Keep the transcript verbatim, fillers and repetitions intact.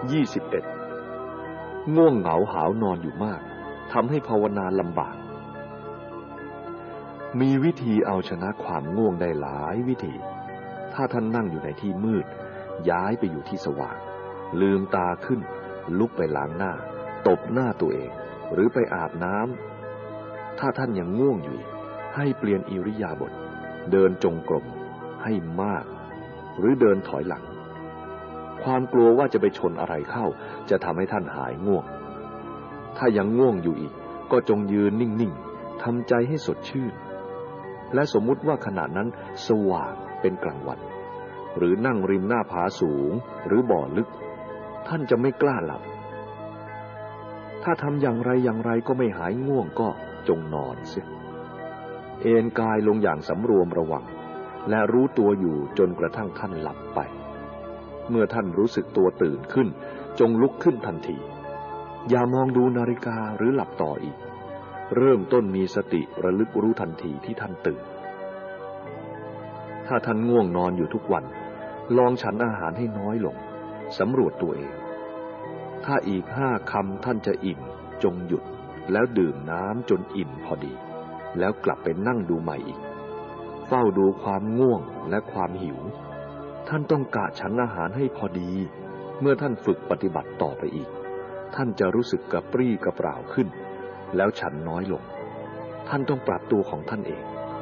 ยี่สิบเอ็ดง่วงเหงาหาวนอนอยู่มากทำให้ภาวนาลำบากมีวิธีเอาชนะความง่วงได้หลายวิธีถ้าท่านนั่งอยู่ในที่มืดย้ายไปอยู่ที่สว่างลืมตาขึ้นลุกไปล้างหน้าตบหน้าตัวเองหรือไปอาบน้ำถ้าท่านยังง่วงอยู่ให้เปลี่ยนอิริยาบถเดินจงกรมให้มากหรือเดินถอยหลังความกลัวว่าจะไปชนอะไรเข้าจะทำให้ท่านหายง่วงถ้ายังง่วงอยู่อีกก็จงยืนนิ่งๆทำใจให้สดชื่นและสมมุติว่าขณะนั้นสว่างเป็นกลางวันหรือนั่งริมหน้าผาสูงหรือบ่อลึกท่านจะไม่กล้าหลับถ้าทำอย่างไรอย่างไรก็ไม่หายง่วงก็จงนอนเสียเอนกายลงอย่างสำรวมระวังและรู้ตัวอยู่จนกระทั่งท่านหลับไปเมื่อท่านรู้สึกตัวตื่นขึ้นจงลุกขึ้นทันทีอย่ามองดูนาฬิกาหรือหลับต่ออีกเริ่มต้นมีสติระลึกรู้ทันทีที่ท่านตื่นถ้าท่านง่วงนอนอยู่ทุกวันลองฉันอาหารให้น้อยลงสำรวจตัวเองถ้าอีกห้าคำท่านจะอิ่มจงหยุดแล้วดื่มน้ำจนอิ่มพอดีแล้วกลับไปนั่งดูใหม่อีกเฝ้าดูความง่วงและความหิวท่านต้องกะฉันอาหารให้พอดีเมื่อท่านฝึกปฏิบัติต่อไปอีกท่านจะรู้สึกกระปรี้กระเปร่าขึ้นแล้วฉันน้อยลงท่านต้องปรับตัวของท่านเอง